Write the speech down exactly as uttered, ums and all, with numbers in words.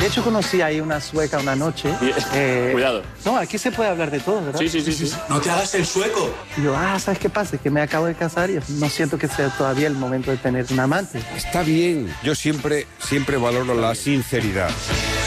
hecho, conocí ahí una sueca una noche. Eh, Cuidado. No, aquí se puede hablar de todo, ¿verdad? Sí, sí, sí, sí. No te hagas el sueco. Y yo, ah, ¿sabes qué pasa? Que me acabo de casar y no siento que sea todavía el momento de tener un amante. Está bien. Yo siempre, siempre valoro la sinceridad.